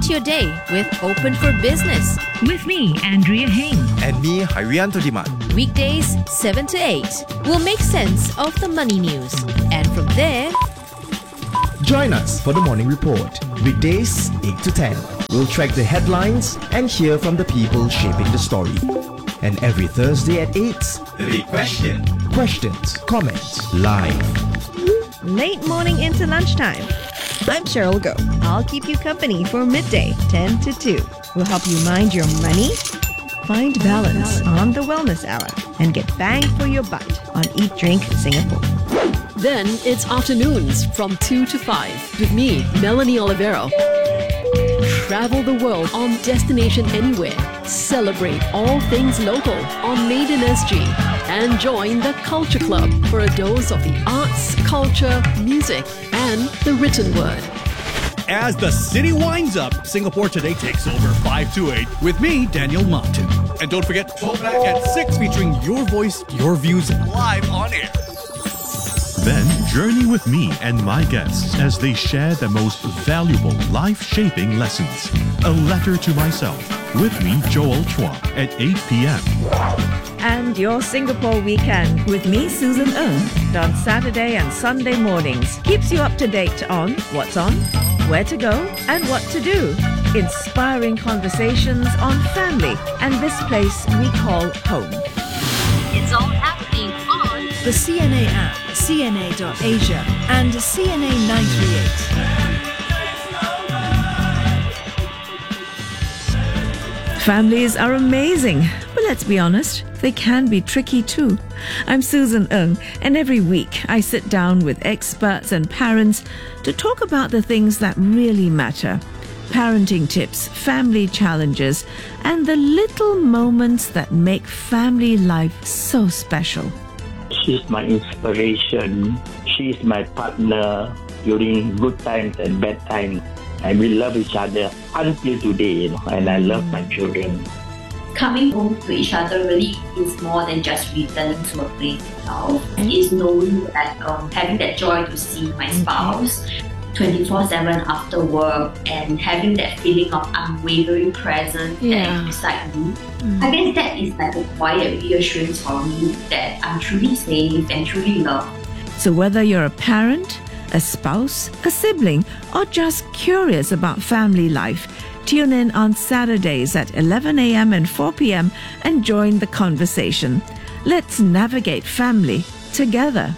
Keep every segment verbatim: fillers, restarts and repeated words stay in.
Start your day with Open for Business. With me, Andrea Heng. And me, Harianto Diman. Weekdays, seven to eight. We'll make sense of the money news. And from there, join us for the Morning Report. Weekdays, eight to ten. We'll track the headlines and hear from the people shaping the story. And every Thursday at eight, The Question. Questions, comments, live. Late morning into lunchtime. I'm Cheryl Go. I'll keep you company for midday, ten to two. We'll help you mind your money, find balance on the Wellness Hour, and get bang for your buck on Eat Drink Singapore. Then it's afternoons from two to five with me, Melanie Olivero. Travel the world on Destination Anywhere. Celebrate all things local on Made in S G. And join the Culture Club for a dose of the arts, culture, music, and the written word. As the city winds up, Singapore Today takes over five to eight with me, Daniel Martin. And don't forget, Throwback at six featuring your voice, your views live on air. Then journey with me and my guests as they share the most valuable life-shaping lessons. A Letter to Myself with me, Joel Chua, at eight p.m. And your Singapore weekend with me, Susan Ng, on Saturday and Sunday mornings. Keeps you up to date on what's on, where to go, and what to do. Inspiring conversations on family and this place we call home. it's all happening on The C N A app, C N A dot Asia, and C N A nine three eight. Families are amazing, but let's be honest, they can be tricky too. I'm Susan Ng, and every week I sit down with experts and parents to talk about the things that really matter. Parenting tips, family challenges, and the little moments that make family life so special. She's my inspiration. She's my partner during good times and bad times. And we love each other until today, you know, and I love my children. Coming home to each other really is more than just returning to a place itself. It's knowing that, um, having that joy to see my spouse twenty-four seven after work and having that feeling of unwavering presence Yeah. beside me. Mm. I guess that is like a quiet reassurance for me that I'm truly safe and truly loved. So whether you're a parent, a spouse, a sibling, or just curious about family life, tune in on Saturdays at eleven a.m. and four p.m. and join the conversation. Let's navigate family together.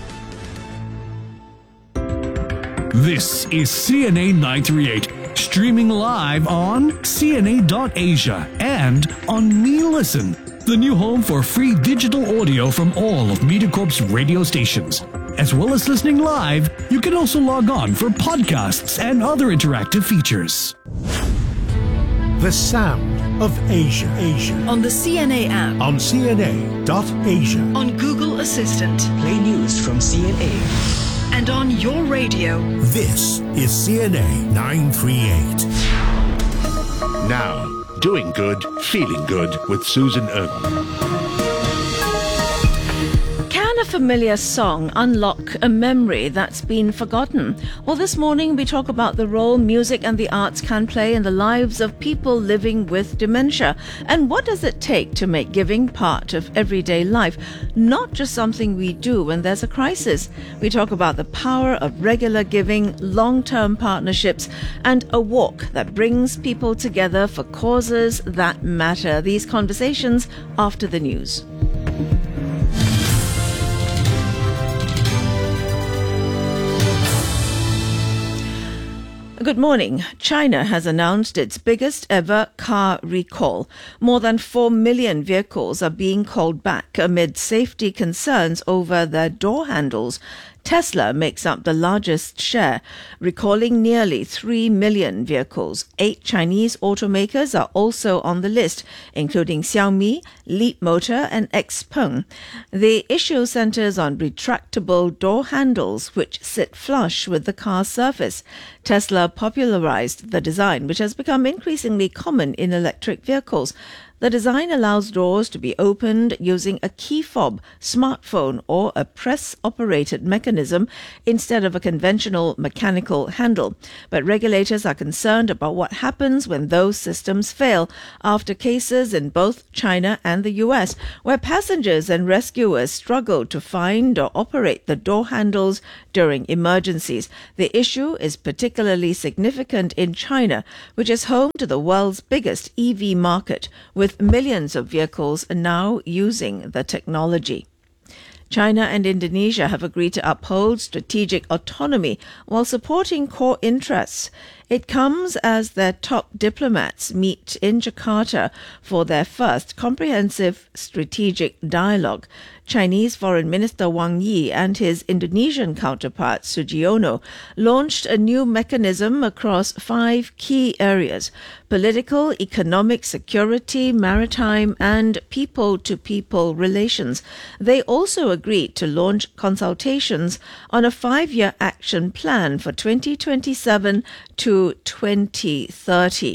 This is C N A nine three eight, streaming live on C N A dot Asia and on Me Listen, the new home for free digital audio from all of MediaCorp's radio stations. As well as listening live, you can also log on for podcasts and other interactive features. The sound of Asia. Asia. on the C N A app, On C N A dot Asia. on Google Assistant, Play news from C N A. and on your radio. This is C N A nine three eight. Now, doing good, feeling good with Susan Ng. Can a familiar song unlock a memory that's been forgotten? Well, this morning we talk about the role music and the arts can play in the lives of people living with dementia. And what does it take to make giving part of everyday life, not just something we do when there's a crisis? We talk about the power of regular giving, long-term partnerships, and a walk that brings people together for causes that matter. These conversations after the news. Good morning. China has announced its biggest ever car recall. More than four million vehicles are being called back amid safety concerns over their door handles. Tesla makes up the largest share, recalling nearly three million vehicles. Eight Chinese automakers are also on the list, including Xiaomi, Leapmotor and Xpeng. The issue centers on retractable door handles which sit flush with the car's surface. Tesla popularized the design, which has become increasingly common in electric vehicles. The design allows doors to be opened using a key fob, smartphone, or a press-operated mechanism instead of a conventional mechanical handle. But regulators are concerned about what happens when those systems fail after cases in both China and the U S, where passengers and rescuers struggle to find or operate the door handles during emergencies. The issue is particularly significant in China, which is home to the world's biggest E V market, with millions of vehicles now using the technology. China and Indonesia have agreed to uphold strategic autonomy while supporting core interests. It comes as their top diplomats meet in Jakarta for their first comprehensive strategic dialogue. Chinese Foreign Minister Wang Yi and his Indonesian counterpart Sugiono launched a new mechanism across five key areas: political, economic, security, maritime, and people-to-people relations. They also agreed to launch consultations on a five-year action plan for twenty twenty-seven to twenty thirty.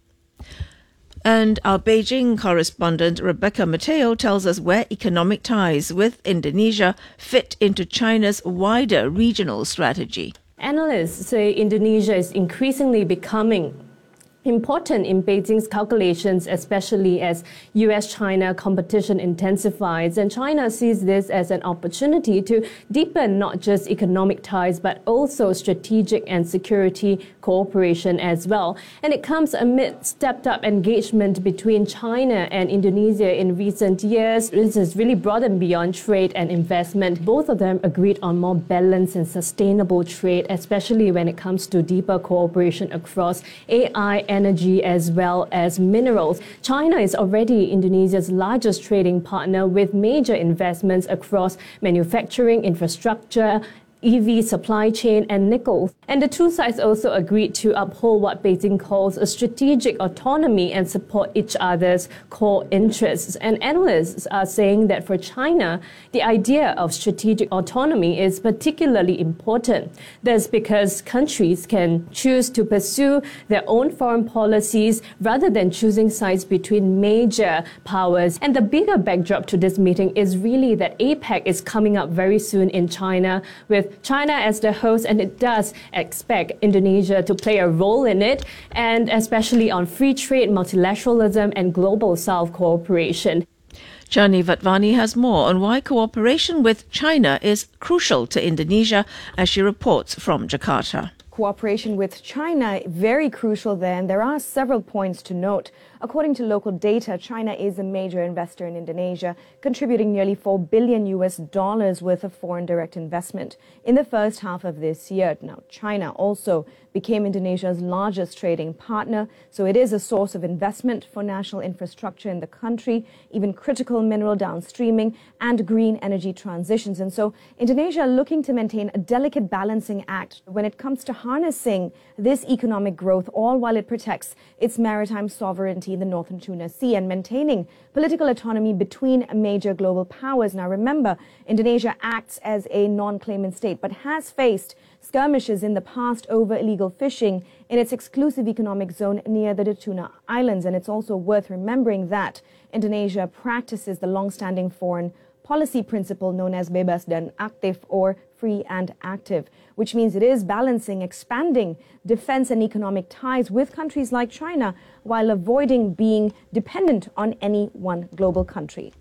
And our Beijing correspondent Rebecca Mateo tells us where economic ties with Indonesia fit into China's wider regional strategy. Analysts say Indonesia is increasingly becoming important in Beijing's calculations, especially as U S China competition intensifies. And China sees this as an opportunity to deepen not just economic ties, but also strategic and security cooperation as well. And it comes amid stepped up engagement between China and Indonesia in recent years. This has really broadened beyond trade and investment. Both of them agreed on more balanced and sustainable trade, especially when it comes to deeper cooperation across A I, energy, as well as minerals. China is already Indonesia's largest trading partner, with major investments across manufacturing, infrastructure, E V supply chain, and nickel. And the two sides also agreed to uphold what Beijing calls a strategic autonomy and support each other's core interests. And analysts are saying that for China, the idea of strategic autonomy is particularly important. That's because countries can choose to pursue their own foreign policies rather than choosing sides between major powers. And the bigger backdrop to this meeting is really that APEC is coming up very soon in China, with China as the host, and it does expect Indonesia to play a role in it, and especially on free trade, multilateralism, and global South cooperation. Chani Vatvani has more on why cooperation with China is crucial to Indonesia, as she reports from Jakarta. Cooperation with China, very crucial then. There are several points to note. According to local data, China is a major investor in Indonesia, contributing nearly four billion U S dollars worth of foreign direct investment in the first half of this year. Now, China also became Indonesia's largest trading partner, so it is a source of investment for national infrastructure in the country, even critical mineral downstreaming and green energy transitions. And so Indonesia looking to maintain a delicate balancing act when it comes to harnessing this economic growth, all while it protects its maritime sovereignty in the Northern Tuna Sea and maintaining political autonomy between major global powers. Now remember, Indonesia acts as a non-claimant state, but has faced skirmishes in the past over illegal fishing in its exclusive economic zone near the Natuna Islands. And it's also worth remembering that Indonesia practices the long-standing foreign policy principle known as bebas dan aktif, or free and active, which means it is balancing expanding defense and economic ties with countries like China while avoiding being dependent on any one global country.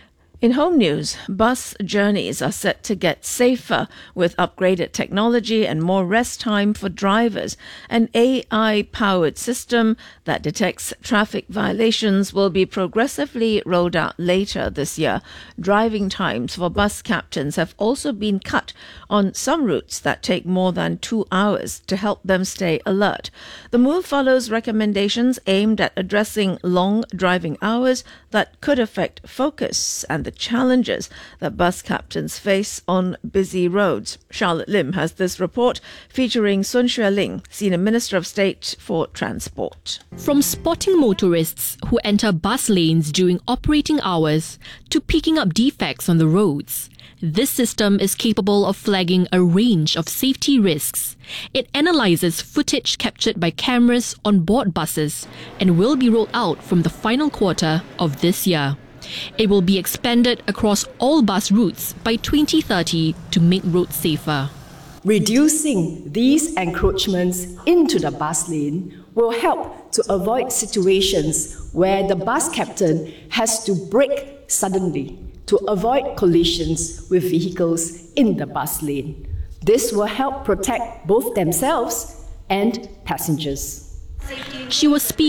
In home news, bus journeys are set to get safer with upgraded technology and more rest time for drivers. An A I-powered system that detects traffic violations will be progressively rolled out later this year. Driving times for bus captains have also been cut on some routes that take more than two hours to help them stay alert. The move follows recommendations aimed at addressing long driving hours that could affect focus and the challenges that bus captains face on busy roads. Charlotte Lim has this report featuring Sun Xueling, Senior Minister of State for Transport. From spotting motorists who enter bus lanes during operating hours to picking up defects on the roads, This system is capable of flagging a range of safety risks. It analyzes footage captured by cameras on board buses and will be rolled out from the final quarter of this year. It will be expanded across all bus routes by twenty thirty to make roads safer. Reducing these encroachments into the bus lane will help to avoid situations where the bus captain has to brake suddenly to avoid collisions with vehicles in the bus lane. This will help protect both themselves and passengers. She was speaking